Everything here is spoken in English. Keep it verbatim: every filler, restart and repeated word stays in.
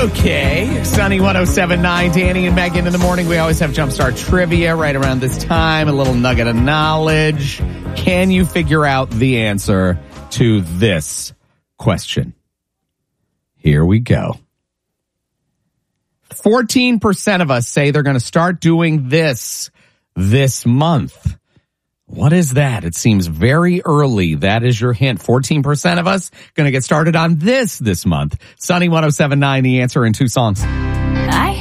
Okay, Sunny one oh seven point nine, Danny and Megan in the morning. We always have Jumpstart trivia right around this time, a little nugget of knowledge. Can you figure out the answer to this question? Here we go. fourteen percent of us say they're going to start doing this this month. What is that? It seems very early. That is your hint. fourteen percent of us going to get started on this this month. Sunny one oh seven point nine, the answer in two songs. I